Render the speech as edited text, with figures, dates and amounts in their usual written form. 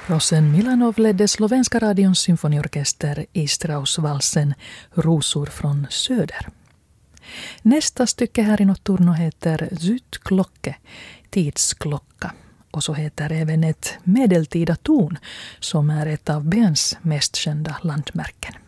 Rosen Milanov ledde slovenska radions symfoniorkester i Strauss-valsen Rosor från söder. Nästa stycke här i Notturno heter Zytklocke, tidsklocka. Och så heter även ett medeltida torn som är ett av Bens mest kända landmärken.